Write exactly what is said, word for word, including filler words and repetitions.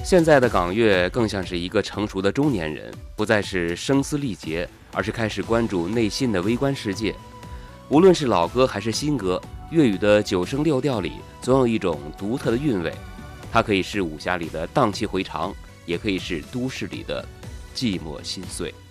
现在的港乐更像是一个成熟的中年人，不再是声嘶力竭，而是开始关注内心的微观世界。无论是老歌还是新歌，粤语的九声六调里总有一种独特的韵味，它可以是武侠里的荡气回肠，也可以是都市里的寂寞心碎。